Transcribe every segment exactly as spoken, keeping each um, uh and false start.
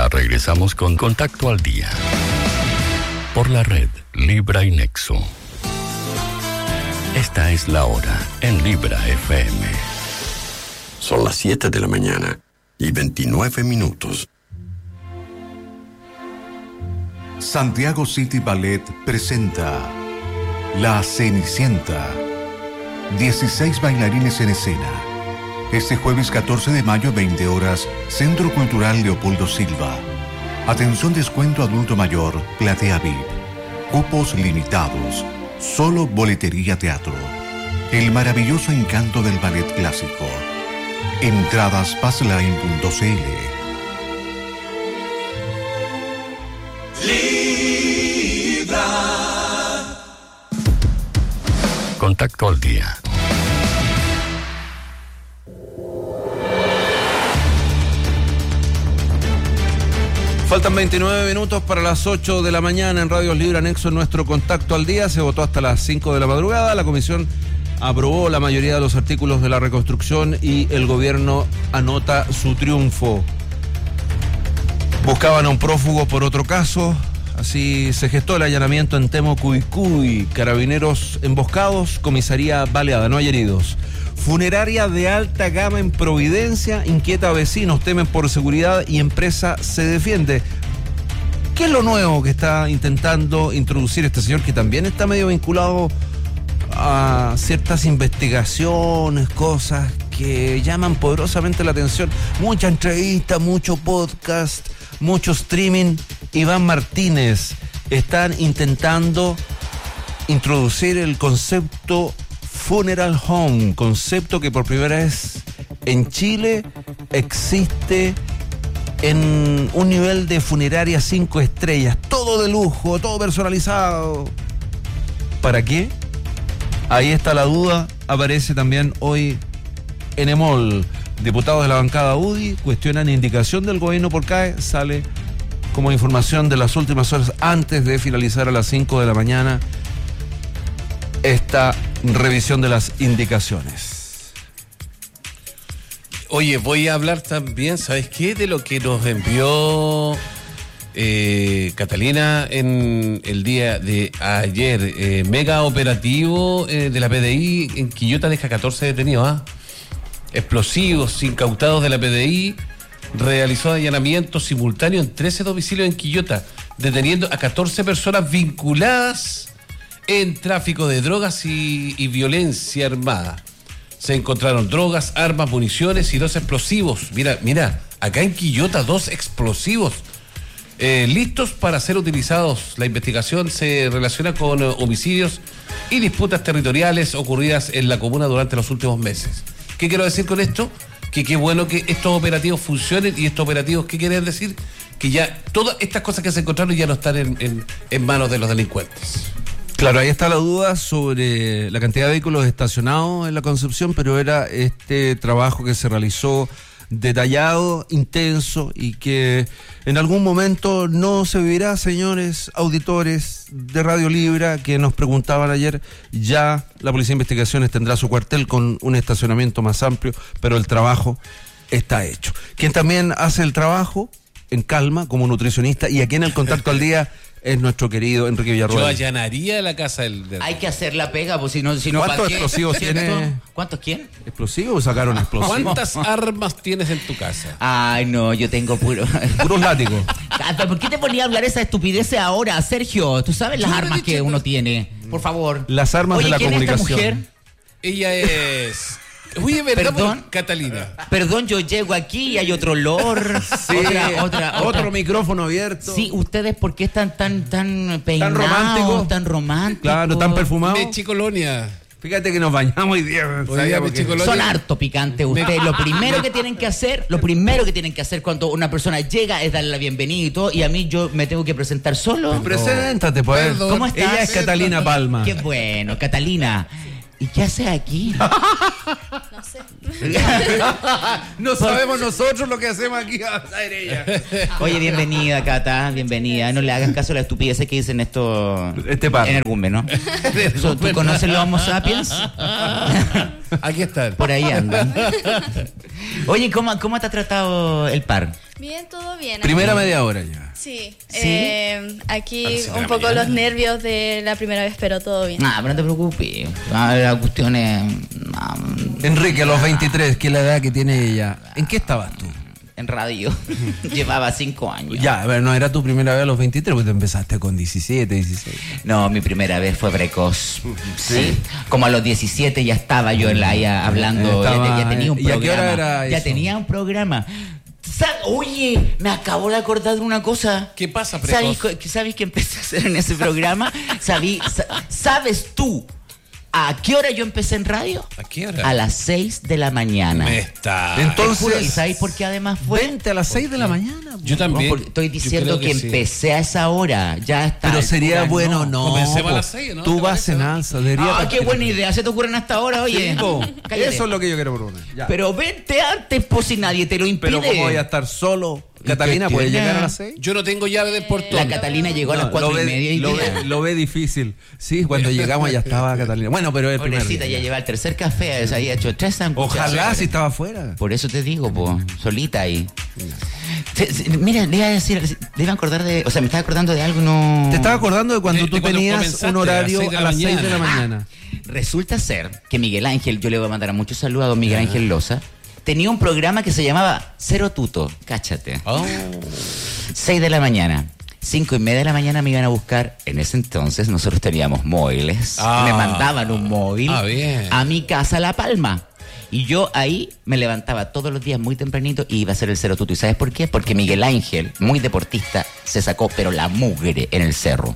Ya regresamos con Contacto al Día. Por la red Libra y Nexo. Esta es la hora en Libra F M. Son las siete de la mañana y veintinueve minutos. Santiago City Ballet presenta La Cenicienta. dieciséis bailarines en escena. Este jueves catorce de mayo, veinte horas, Centro Cultural Leopoldo Silva. Atención, descuento adulto mayor, platea V I P. Cupos limitados. Solo Boletería Teatro. El maravilloso encanto del ballet clásico. Entradas passline punto c l. Libra. Contacto al Día. Faltan veintinueve minutos para las ocho de la mañana en Radio Libra Anexo. En nuestro Contacto al Día se votó hasta las cinco de la madrugada. La comisión aprobó la mayoría de los artículos de la reconstrucción y el gobierno anota su triunfo. Buscaban a un prófugo por otro caso. Así se gestó el allanamiento en Temocuycuy. Carabineros emboscados, comisaría baleada, no hay heridos. Funeraria de alta gama en Providencia inquieta a vecinos, temen por seguridad y empresa se defiende. ¿Qué es lo nuevo que está intentando introducir este señor, que también está medio vinculado a ciertas investigaciones, cosas que llaman poderosamente la atención? Mucha entrevista, mucho podcast, mucho streaming. Iván Martínez, están intentando introducir el concepto Funeral Home, concepto que por primera vez en Chile existe en un nivel de funeraria cinco estrellas, todo de lujo, todo personalizado. ¿Para qué? Ahí está la duda. Aparece también hoy en Emol. Diputados de la bancada U D I cuestionan indicación del gobierno por C A E. Sale como información de las últimas horas antes de finalizar a las cinco de la mañana esta revisión de las indicaciones. Oye, voy a hablar también, ¿sabes qué? De lo que nos envió eh, Catalina en el día de ayer. Eh, mega operativo eh, de la P D I en Quillota deja catorce detenidos. ¿ah? Explosivos incautados de la P D I. Realizó allanamientos simultáneos en trece domicilios en Quillota, deteniendo a catorce personas vinculadas en tráfico de drogas y, y violencia armada. Se encontraron drogas, armas, municiones y dos explosivos. Mira, mira, acá en Quillota dos explosivos eh, listos para ser utilizados. La investigación se relaciona con uh, homicidios y disputas territoriales ocurridas en la comuna durante los últimos meses. ¿Qué quiero decir con esto? Que qué bueno que estos operativos funcionen. Y estos operativos, ¿qué quieren decir? Que ya todas estas cosas que se encontraron ya no están en, en, en manos de los delincuentes. Claro, ahí está la duda sobre la cantidad de vehículos estacionados en la Concepción, pero era este trabajo que se realizó detallado, intenso, y que en algún momento no se vivirá, señores auditores de Radio Libra, que nos preguntaban ayer. Ya la Policía de Investigaciones tendrá su cuartel con un estacionamiento más amplio, pero el trabajo está hecho. Quien también hace el trabajo en calma como nutricionista y aquí en el Contacto al Día es nuestro querido Enrique Villarroel. Yo allanaría la casa del... del... Hay que hacer la pega, pues si no... Si no ¿Cuántos explosivos tiene? ¿Cuántos quién? ¿Explosivos? ¿Sacaron explosivos? ¿Cuántas armas tienes en tu casa? Ay, no, yo tengo puro... Puros látigos. ¿Por qué te ponía a hablar esa estupidez ahora, Sergio? Tú sabes las Yo armas que uno tiene. Por favor. Las armas Oye, de la ¿quién comunicación. Es esta mujer? Ella es... Oye, ¿verdad? Perdón. Catalina. Perdón, yo llego aquí y hay otro olor. Sí, otra, otra, otro otra. micrófono abierto. Sí, ustedes, ¿por qué están tan, tan peinados? Tan románticos. Tan románticos. Claro, tan perfumados. Mechi Colonia. Fíjate que nos bañamos hoy día. Hoy día Mechi Colonia. Son harto picantes ustedes. Lo primero que tienen que hacer, lo primero que tienen que hacer cuando una persona llega es darle la bienvenida y todo, y a mí yo me tengo que presentar solo. No. Preséntate, pues. Perdón. ¿Cómo estás? Ella es Catalina Palma. Qué bueno, Catalina. ¿Y qué haces aquí? No sé. No sabemos nosotros lo que hacemos aquí a ella. Oye, bienvenida, Cata, bienvenida. No le hagas caso a la estupidez que dicen esto Este par. energúmeno. ¿Tú conoces los Homo sapiens? Aquí están. Por ahí andan. Oye, ¿cómo, cómo te ha tratado el par? Bien, todo bien. Primera Aquí- media hora ya. Sí. ¿Sí? Eh, aquí A las siete de un la poco mañana. los nervios de la primera vez, pero todo bien. Nah, pero no te preocupes. Ah, La cuestión es. ah, Enrique, a los veintitrés, que es la edad que tiene ella. ¿En qué estabas tú? En radio. Llevaba cinco años. Ya, a ver, no era tu primera vez a los veintitrés, porque te empezaste con diecisiete, dieciséis. No, mi primera vez fue precoz. Sí. Como a los diecisiete ya estaba yo en la ya hablando. Estaba- ya, ya tenía un ¿y a qué programa. hora era ya eso? tenía un programa. Sa- Oye, me acabo de acordar de una cosa. ¿Qué pasa, precoz? ¿Sabes, co- que- ¿Sabes qué empecé a hacer en ese programa? Sabí- sa- ¿Sabes tú a qué hora yo empecé en radio? ¿A qué hora? A las seis de la mañana. Me está. Entonces- Te juro, ¿y sabéis por qué además fue? Vente a las seis de la mañana. Yo también. No, porque estoy Yo diciendo creo que, sí. empecé a esa hora. Ya está. Pero sería bueno, no. Comencemos po. a las seis, ¿no? Tú ¿Te vas parece, en no? alza. Debería Ah, qué buena idea. Se te ocurren hasta ahora, oye. Sí, po. Cállate. Eso es lo que yo quiero proponer. Ya. Pero vente antes, pues si nadie te lo impide. Pero ¿cómo voy a estar solo? Catalina, qué ¿puede tiene? llegar a las seis? Yo no tengo llave del portón. La Catalina llegó a las No, cuatro lo y ve- media y lo día. ve, lo ve difícil. Sí, cuando llegamos ya estaba Catalina. Bueno, pero el primer Pobrecita, día. ya lleva el tercer café, esa ahí ha hecho tres sándwiches. Ojalá si estaba afuera. Por eso te digo, po, solita ahí. Se- se- mira, le iba a decir, le iba a acordar de, o sea, me estaba acordando de algo, no. Te estaba acordando de cuando De- tú de cuando tenías comenzaste un horario a las seis de a la las seis de la mañana. mañana. Resulta ser que Miguel Ángel, yo le voy a mandar a muchos saludos a don Miguel Ángel Loza, tenía un programa que se llamaba Cero Tuto, cáchate. Oh. seis de la mañana. Cinco y media de la mañana me iban a buscar. En ese entonces nosotros teníamos móviles. Ah. Me mandaban un móvil Ah, bien. a mi casa La Palma. Y yo ahí me levantaba todos los días muy tempranito y iba a hacer el Cero Tuto. ¿Y sabes por qué? Porque Miguel Ángel, muy deportista, se sacó pero la mugre en el cerro.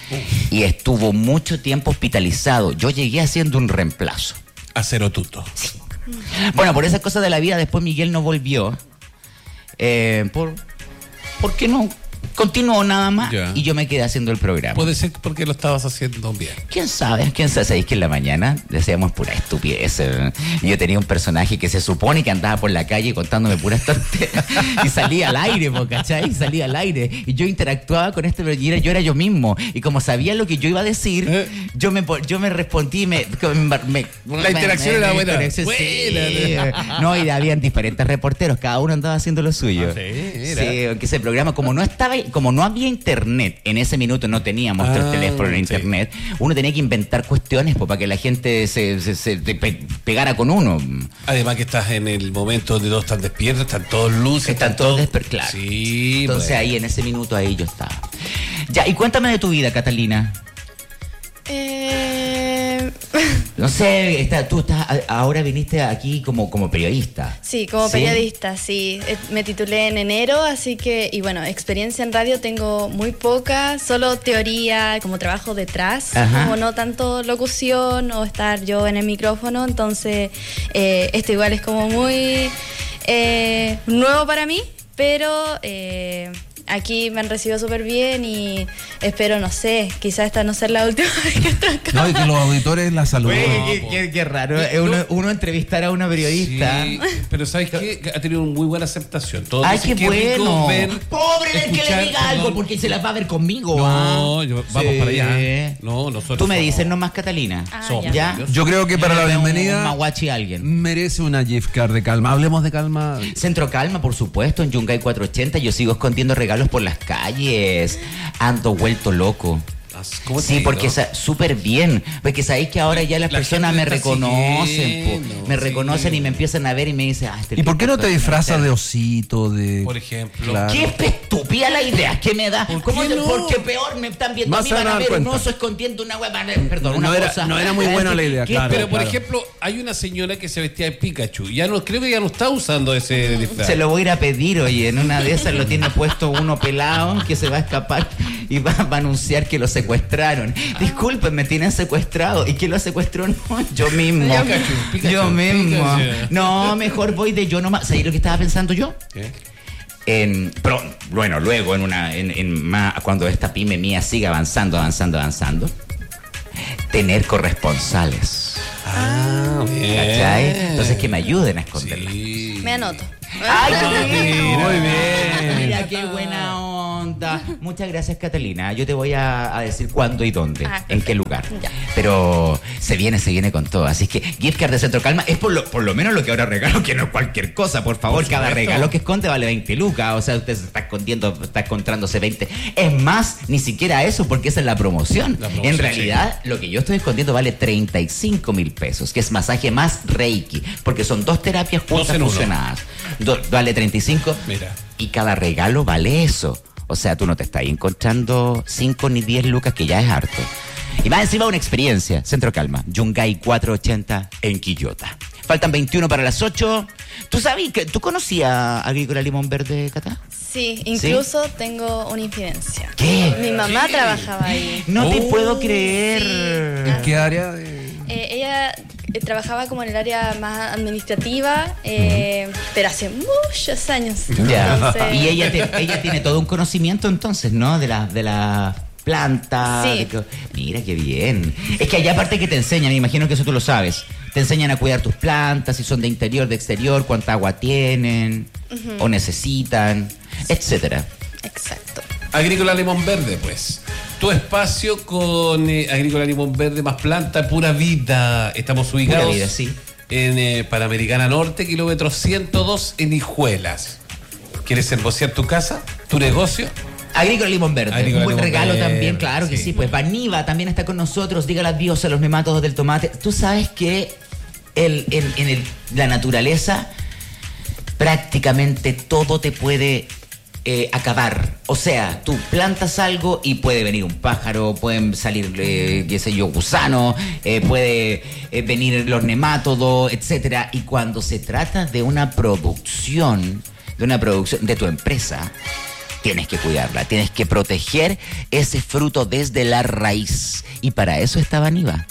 Y estuvo mucho tiempo hospitalizado. Yo llegué haciendo un reemplazo. A cero tuto. Bueno, por esas cosas de la vida, después Miguel no volvió. Eh, por, ¿Por qué no continuó nada más? Ya. Y yo me quedé haciendo el programa. Puede ser porque lo estabas haciendo bien. ¿Quién sabe? ¿Quién sabe? ¿Sabéis que en la mañana decíamos pura estupidez? eh? Y yo tenía un personaje que se supone que andaba por la calle contándome puras tonterías. Y salía al aire, ¿po? ¿Cachai? Y salía al aire. Y yo interactuaba con este, pero yo era, yo era yo mismo. Y como sabía lo que yo iba a decir, ¿Eh? yo me po- yo me respondí y me, me- me- La interacción era buena. interacción, sí. Buena. No, y habían diferentes reporteros, cada uno andaba haciendo lo suyo. Ah, sí, mira. Sí, aunque ese programa, como no estaba, como no había internet, en ese minuto no teníamos Ah, los teléfonos en sí. internet, uno tenía que inventar cuestiones po, para que la gente se, se- se te pe- pegara con uno. Además que estás en el momento donde todos están despiertos, están todos luces. Están todos desper- claro. Sí, Entonces bueno. ahí, en ese minuto, ahí yo estaba. Ya, y cuéntame de tu vida, Catalina. Eh, No sé, está, tú estás, a- ahora viniste aquí como, como periodista. sí, como ¿Sí? periodista, sí. Eh, Me titulé en enero, así que, y bueno, experiencia en radio tengo muy poca, solo teoría, como trabajo detrás, Ajá. como no tanto locución o estar yo en el micrófono, entonces eh, esto igual es como muy eh, nuevo para mí, pero eh, aquí me han recibido súper bien y espero, no sé, quizás esta no sea la última vez que estoy acá. No, y que los auditores la saluden. Oye, qué, qué- qué raro, eh, uno, uno entrevistar a una periodista. Sí, pero ¿sabes qué? Ha tenido una muy buena aceptación. Todos Ay, dicen qué que rico bueno. ver, Pobre del que escuchar, le diga algo, perdón. porque se las va a ver conmigo. No, ¿ah? yo- vamos Sí. para allá. No, nosotros Tú me somos- dices nomás, Catalina. Ah, somos. ya. ¿Ya? Yo creo que para la Un bienvenida maguachi a alguien. merece una gift card de calma. Hablemos de calma. Centro Calma, por supuesto, en Yungay cuatrocientos ochenta. Yo sigo escondiendo regalos por las calles. Ando vuelto loco. ¿Cómo te Sí, digo? porque sa- súper bien. Porque sabéis que ahora ya las La personas gente me te está reconocen. siguiendo, po. Me sí. reconocen y me empiezan a ver y me dicen, ah, este ¿Y por qué tipo no te es disfrazas personal. de osito, de... Por ejemplo. Claro. Qué estúpida la idea que me da. ¿Por ¿Cómo qué se- no? Porque peor me están viendo. Más A mí se van van a a dar ver un cuenta. oso escondiendo una hueá. Perdón, No una era- cosa. no era muy buena la idea, ¿Qué- claro. Pero, por ejemplo, hay una señora que se vestía de Pikachu. Ya no, creo que ya no está usando ese disfraz. Se lo voy a ir a pedir, oye, en una de esas lo tiene puesto uno pelado que se va a escapar y va, va a anunciar que lo secuestraron. Disculpen, me tienen secuestrado. ¿Y quién lo secuestró? No, yo mismo. Pikachu, Pikachu, yo mismo. Pikachu. No, mejor voy de yo nomás. ¿Sabes lo que estaba pensando yo? ¿Qué? En, pero, bueno, luego en una, en, en más, cuando esta pyme mía siga avanzando, avanzando, avanzando, tener corresponsales. Ah, bien. ¿Cachai? Entonces que me ayuden a esconderla. Sí. Me anoto. ¡Ay, qué Mira. lindo! Muy bien. Mira qué buena onda. gracias, muchas gracias, Catalina. Yo te voy a, a decir cuándo y dónde, Ah, en qué lugar. Ya. Pero se viene, se viene con todo. Así que gift card de Centro Calma es por lo, por lo menos lo que ahora regalo, que no es cualquier cosa, por favor. Por Cada supuesto. regalo que esconde vale veinte lucas. O sea, usted se está escondiendo, está encontrándose veinte. Es más, ni siquiera eso, porque esa es la promoción. La promoción, en realidad, lo que yo estoy escondiendo vale treinta y cinco mil pesos, que es masaje más Reiki, porque son dos terapias Dos juntas en uno. fusionadas. Do- vale treinta y cinco. Mira. Y cada regalo vale eso. O sea, tú no te estás encontrando cinco ni diez lucas, que ya es harto. Y más encima una experiencia. Centro Calma, Yungay cuatrocientos ochenta en Quillota. Faltan veintiuno para las ocho. ¿Tú sabes que tú conocías a Agrícola Limón Verde, Cata? Sí, incluso tengo una infidencia. ¿Qué? Mi mamá trabajaba ahí. No te Oh, puedo creer. sí. ¿En qué área? de- Eh, ella eh, trabajaba como en el área más administrativa, eh, pero hace muchos años. Ya. Entonces- Y ella, te- ella tiene todo un conocimiento entonces, ¿no? De la, de la planta. Sí. de que- mira qué bien. Es que allá aparte que te enseñan, me imagino que eso tú lo sabes. Te enseñan a cuidar tus plantas, si son de interior, de exterior, cuánta agua tienen o necesitan, etcétera. Exacto. Agrícola Limón Verde, pues. Tu espacio con eh, Agrícola Limón Verde más planta, pura vida. Estamos ubicados Pura vida, sí. en eh, Panamericana Norte, kilómetro ciento dos en Hijuelas. ¿Quieres hermosear tu casa, tu negocio? Agrícola Limón Verde, Agrícola un buen Limón regalo Verde, también, claro que sí. sí. Pues Vaniva también está con nosotros, diga las bios a los nemátodos del tomate. Tú sabes que el, en, en el- la naturaleza prácticamente todo te puede eh, acabar. O sea, tú plantas algo y puede venir un pájaro, pueden salir, eh, qué sé yo, gusanos, eh, puede eh, venir los nemátodos, etcétera. Y cuando se trata de una producción, de una producción de tu empresa, tienes que cuidarla, tienes que proteger ese fruto desde la raíz. Y para eso está Vaniva.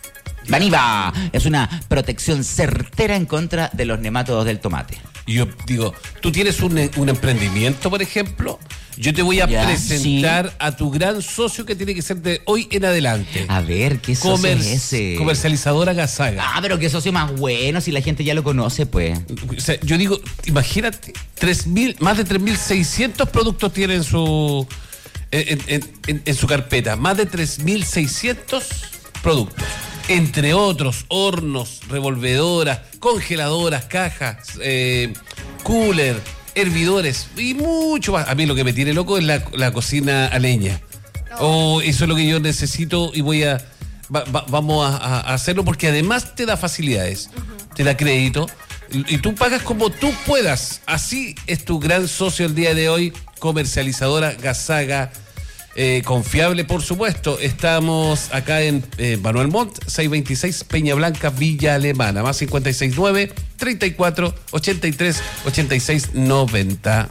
Vaniva es una protección certera en contra de los nemátodos del tomate. Y yo digo, tú tienes un, eh, un emprendimiento, por ejemplo. Yo te voy a Ya, presentar sí. a tu gran socio que tiene que ser de hoy en adelante. A ver, ¿qué socio Comer- es ese? Comercializadora Gazaga. Ah, pero qué socio más bueno si la gente ya lo conoce, pues. O sea, yo digo, imagínate, tres mil, más de tres mil seiscientos productos tiene en su, en, en- en- en su carpeta. Más de tres mil seiscientos productos. Entre otros, hornos, revolvedoras, congeladoras, cajas, eh, cooler, hervidores y mucho más. A mí lo que me tiene loco es la, la cocina a leña. Oh, eso es lo que yo necesito y voy a... va- va- vamos a, a- a hacerlo porque además te da facilidades, te da crédito y, y tú pagas como tú puedas. Así es tu gran socio el día de hoy, comercializadora Gazaga. Eh, confiable, por supuesto. Estamos acá en eh, Manuel Montt, seiscientos veintiséis Peña Blanca, Villa Alemana, más cinco seis nueve, treinta y cuatro, ochenta y tres, ochenta y seis, noventa.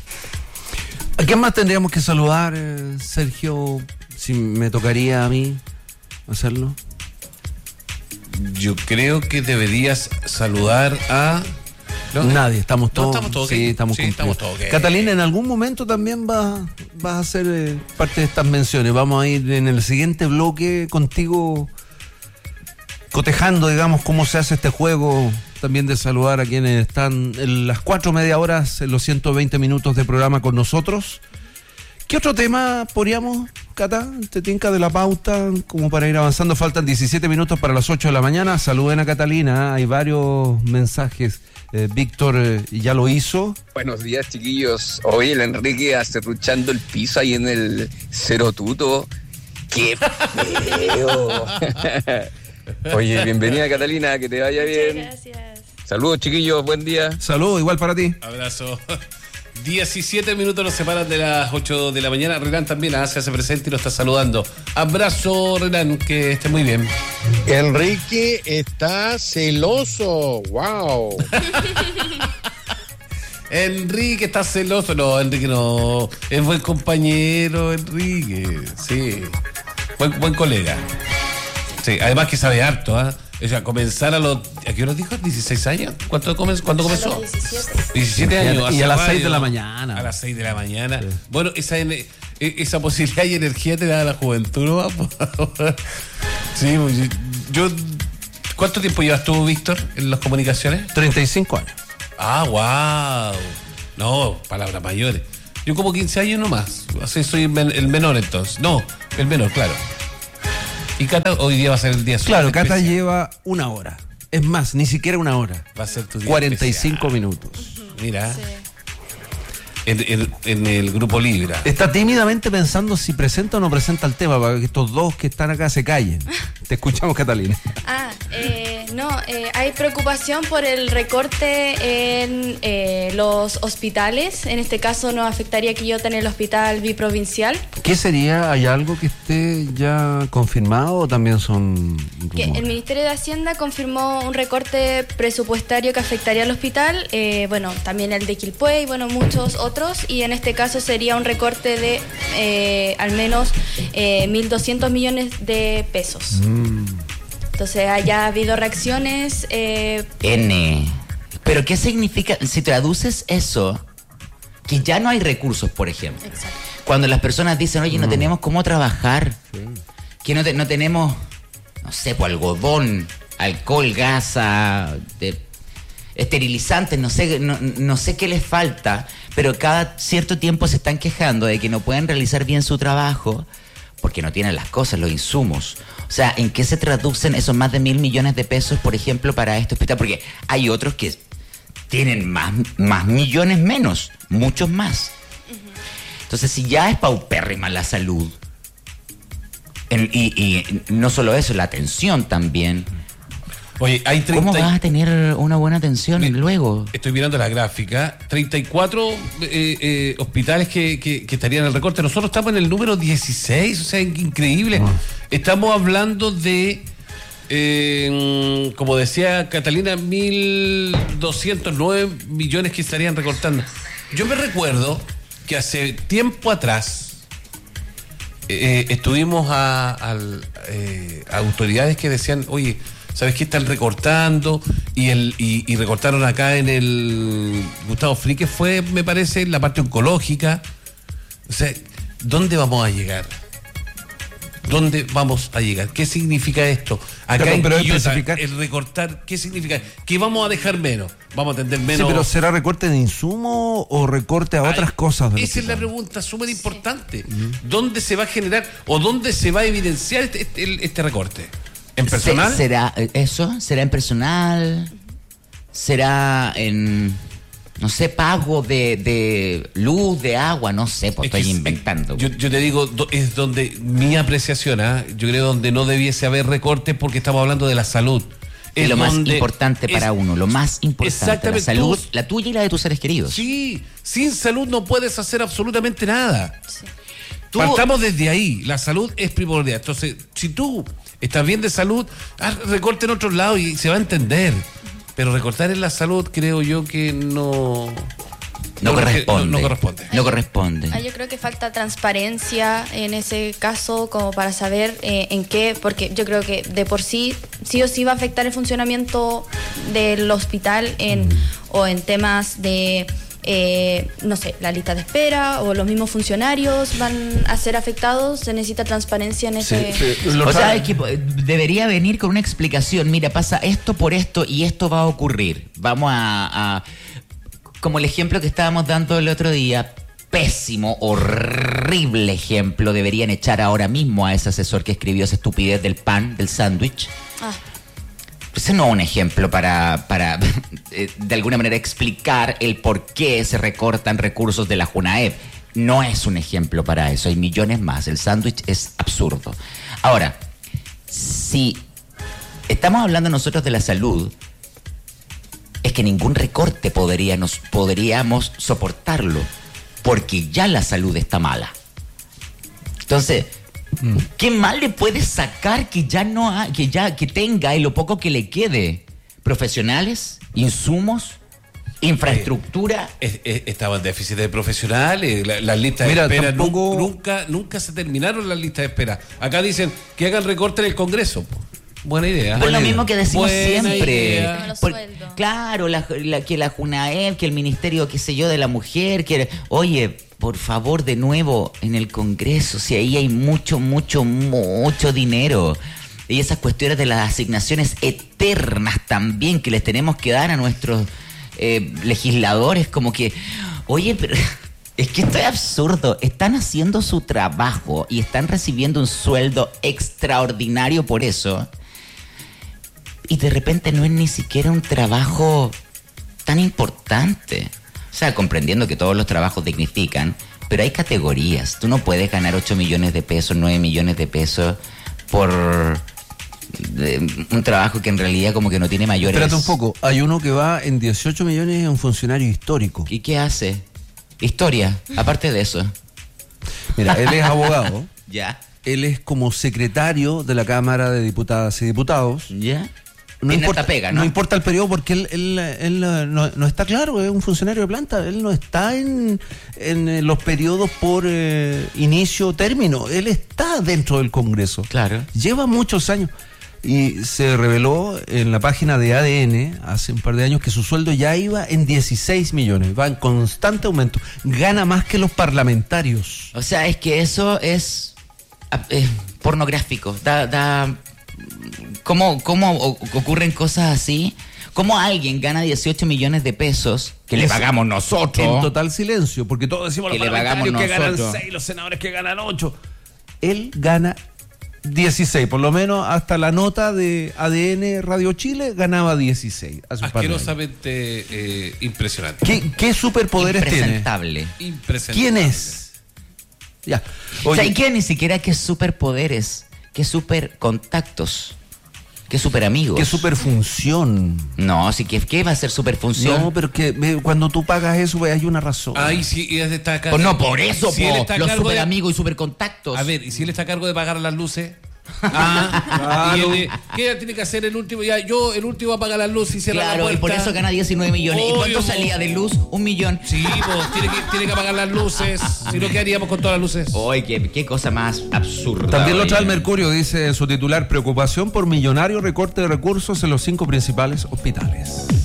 ¿A quién más tendríamos que saludar, eh, Sergio? Si me tocaría a mí hacerlo. Yo creo que deberías saludar a... ¿no? Nadie, estamos No, todos. estamos todos sí, ok. estamos Sí, cumplidos. estamos todos ok. Catalina, en algún momento también vas vas a hacer eh, parte de estas menciones. Vamos a ir en el siguiente bloque contigo cotejando, digamos, cómo se hace este juego. También de saludar a quienes están en las cuatro media horas, en los ciento veinte minutos de programa con nosotros. ¿Qué otro tema podríamos, Cata? ¿Te tinca de la pauta? Como para ir avanzando, faltan diecisiete minutos para las ocho de la mañana. Saluden a Catalina, ¿eh? Hay varios mensajes. Eh, Víctor eh, ya lo hizo. Buenos días, chiquillos. Hoy el Enrique acerruchando el piso ahí en el Cerotuto. ¡Qué feo! Oye, bienvenida, Catalina, que te vaya Muchas bien. gracias. Saludos, chiquillos, buen día. Saludos, igual para ti. Abrazo. diecisiete minutos nos separan de las ocho de la mañana. Renan también ah, se hace presente y nos está saludando. Abrazo, Renan, que esté muy bien. Enrique está celoso. ¡Wow! Enrique está celoso. No, Enrique no. Es buen compañero, Enrique. Sí. Buen, buen colega. Sí, además que sabe harto, ¿ah? O sea, comenzar a los... ¿A qué hora dijo? ¿dieciséis años? ¿Cuánto comen- ¿Cuándo comenzó? A los diecisiete. diecisiete años. Y hace a las radio. seis de la mañana. A las seis de la mañana. Bueno, esa, ener- e- esa posibilidad y energía te da la juventud, ¿no? Sí, pues, yo... ¿Cuánto tiempo llevas tú, Víctor, en las comunicaciones? treinta y cinco años. Ah, wow. No, palabras mayores. Yo como quince años nomás. Así soy el, men- el menor entonces. No, el menor, claro. Y Cata hoy día va a ser el día Claro, súper Cata especial. lleva una hora. Es más, ni siquiera una hora. Va a ser tu día cuarenta y cinco especial. minutos. Mira, Sí. en, en- en el grupo Libra. Está tímidamente pensando si presenta o no presenta el tema para que estos dos que están acá se callen. Te escuchamos, Catalina. Ah, eh, no, eh, hay preocupación por el recorte en eh, los hospitales. En este caso nos afectaría a Quillota en el hospital biprovincial. ¿Qué sería? ¿Hay algo que esté ya confirmado o también son Que rumores? el Ministerio de Hacienda confirmó un recorte presupuestario que afectaría al hospital, eh, bueno, también el de Quilpué y bueno, muchos otros, y en este caso sería un recorte de eh, al menos eh, mil doscientos millones de pesos. Mm. Entonces haya habido reacciones. Eh, N. Pero ¿qué significa? Si traduces eso, que ya no hay recursos, por ejemplo. exacto. Cuando las personas dicen, oye, no tenemos cómo trabajar, que no, te- no tenemos, no sé, pues algodón, alcohol, gasa, de- esterilizantes, no sé, no, no sé qué les falta, pero cada cierto tiempo se están quejando de que no pueden realizar bien su trabajo porque no tienen las cosas, los insumos. O sea, ¿en qué se traducen esos más de mil millones de pesos, por ejemplo, para este hospital? Porque hay otros que tienen más, más millones menos, muchos más. Entonces, si ya es paupérrima la salud, en- y, y no solo eso, la atención también, Oye, hay treinta. ¿cómo vas a tener una buena atención Mi- luego? Estoy mirando la gráfica. treinta y cuatro eh, eh, hospitales que, que, que estarían en el recorte. Nosotros estamos en el número dieciséis, o sea, increíble. Estamos hablando de, eh, como decía Catalina, mil doscientos nueve millones que estarían recortando. Yo me recuerdo que hace tiempo atrás eh, estuvimos a, al, eh, a autoridades que decían, oye, ¿sabes qué? Están recortando y el y, y recortaron acá en el Gustavo Frique fue, me parece, la parte oncológica. O sea, ¿dónde vamos a llegar? ¿Dónde vamos a llegar? ¿Qué significa esto? Acá Perdón, en pero Quillota, especificar- el recortar, ¿qué significa? ¿Qué vamos a dejar menos? ¿Vamos a atender Sí, menos? pero ¿será recorte de insumo o recorte a otras Ay, cosas? del Esa es la hospital? pregunta súper importante. ¿Dónde se va a generar o dónde se va a evidenciar este, este, el- este recorte? ¿En personal? Se- ¿Será eh, eso? ¿Será en personal? ¿Será en, no sé, pago de, de luz, de agua? No sé, pues Es que estoy es- inventando. Yo, yo te digo, do- es donde mi apreciación, ¿ah? Yo creo donde no debiese haber recortes porque estamos hablando de la salud. Es lo más donde importante para es- uno, lo más importante, la Exactamente, salud, tú- la tuya y la de tus seres queridos. Sí, sin salud no puedes hacer absolutamente nada. Sí. Tú- Partamos desde ahí, la salud es primordial. Entonces, si tú estás bien de salud, haz recorte en otros lados y se va a entender. Pero recortar en la salud creo yo que no... No, corresponde. No, no corresponde. No corresponde. Ah, yo creo que falta transparencia en ese caso como para saber eh, en qué, porque yo creo que de por sí, sí o sí va a afectar el funcionamiento del hospital en, o en temas de, eh, no sé, la lista de espera o los mismos funcionarios van a ser afectados, se necesita transparencia en ese... O sea, es que eh, debería venir con una explicación. Mira, pasa esto por esto y esto va a ocurrir. Vamos a, a- como el ejemplo que estábamos dando el otro día, pésimo, horrible ejemplo. Deberían echar ahora mismo a ese asesor que escribió esa estupidez del pan, del sándwich. Ah, Ese no es un ejemplo para, para eh, de alguna manera explicar el por qué se recortan recursos de la Junaep. No es un ejemplo para eso, hay millones más. El sándwich es absurdo. Ahora, si estamos hablando nosotros de la salud, es que ningún recorte podríamos, podríamos soportarlo, porque ya la salud está mala. Entonces, ¿qué mal le puedes sacar que ya no ha, que ya que tenga y lo poco que le quede? Profesionales, insumos, infraestructura. Es- es- estaba en déficit de profesionales, la- las listas Mira, de espera nu- tampoco- nunca, nunca se terminaron las listas de espera. Acá dicen que hagan recorte en el Congreso. Buena idea. Pues lo mismo que decimos Buena siempre. idea. Con los Por- sueldos. claro, la, la- que la Junaep, que el Ministerio, qué sé yo, de la Mujer, que... Oye, por favor, de nuevo, en el Congreso, si ahí hay mucho, mucho, mucho dinero. Y esas cuestiones de las asignaciones eternas también que les tenemos que dar a nuestros eh, legisladores, como que, oye, pero Es que esto es absurdo. Están haciendo su trabajo y están recibiendo un sueldo extraordinario por eso. Y de repente no es ni siquiera un trabajo tan importante. O sea, comprendiendo que todos los trabajos dignifican, pero hay categorías. Tú no puedes ganar ocho millones de pesos, nueve millones de pesos por de, un trabajo que en realidad como que no tiene mayores... Espérate un poco. Hay uno que va en dieciocho millones y es un funcionario histórico. ¿Y qué hace? Historia, aparte de eso. Mira, él es abogado. Ya. Él es como secretario de la Cámara de Diputadas y Diputados. Ya. No Tiene importa, esta pega, ¿no? no importa el periodo porque él, él, él no, no está claro, es un funcionario de planta. Él no está en, en los periodos por eh, inicio o término. Él está dentro del Congreso. Claro. Lleva muchos años. Y se reveló en la página de A D N hace un par de años que su sueldo ya iba en dieciséis millones. Va en constante aumento. Gana más que los parlamentarios. O sea, es que eso es, es pornográfico. Da, da, ¿cómo, ¿Cómo ocurren cosas así? ¿Cómo alguien gana dieciocho millones de pesos que le pagamos nosotros? En total silencio, porque todos decimos que los le pagamos parlamentarios que nosotros. ganan seis, los senadores que ganan ocho. Él gana dieciséis, por lo menos hasta la nota de A D N Radio Chile ganaba dieciséis. Hace un par de años. Asquerosamente eh, impresionante. ¿Qué, qué superpoderes tiene? Impresentable. Impresionante. ¿Quién es? Ya. O sea, Oye, ¿y qué? Ni siquiera qué superpoderes, qué super contactos, qué super amigos. ¿qué superfunción? No, sí que ¿qué va a ser superfunción? No, pero que ve, cuando tú pagas eso, ve, hay una razón. Ahí sí, y él está acá. Pues no, por eso, Si po, él está a los cargo super de- amigos y super contactos. A ver, ¿y si él está a cargo de pagar las luces? Ah, y él, eh, ¿qué tiene que hacer el último? Ya, yo el último va a pagar las luces y cierra la Claro, puerta. y por eso gana diecinueve millones. ¿Y Obvio, cuánto po. salía de luz? Un millón. Sí, pues tiene que, tiene que apagar las luces. Si no, ¿qué haríamos con todas las luces? Oye, qué, qué cosa más absurda. También lo oye. trae el Mercurio, dice en su titular, preocupación por millonario recorte de recursos en los cinco principales hospitales.